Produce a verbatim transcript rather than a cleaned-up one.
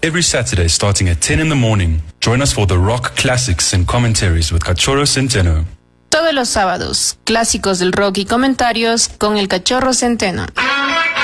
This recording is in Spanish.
every Saturday starting at ten in the morning. Join us for the rock classics and commentaries with Cachorro Centeno. Todos los sábados, clásicos del rock y comentarios con el Cachorro Centeno.